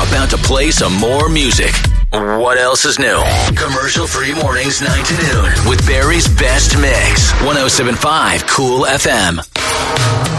About to play some more music. What else is new? Commercial-free mornings 9 to noon with Barry's Best Mix. 107.5 Cool FM.